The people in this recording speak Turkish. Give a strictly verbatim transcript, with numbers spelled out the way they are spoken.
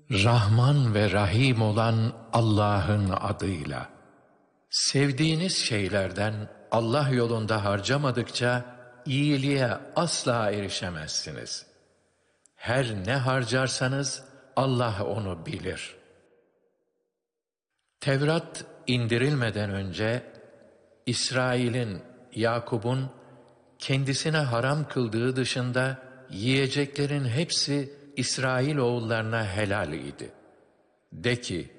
Rahman ve Rahim olan Allah'ın adıyla. Sevdiğiniz şeylerden Allah yolunda harcamadıkça iyiliğe asla erişemezsiniz. Her ne harcarsanız Allah onu bilir. Tevrat indirilmeden önce İsrail'in, Yakub'un kendisine haram kıldığı dışında yiyeceklerin hepsi İsrail oğullarına helal idi. De ki,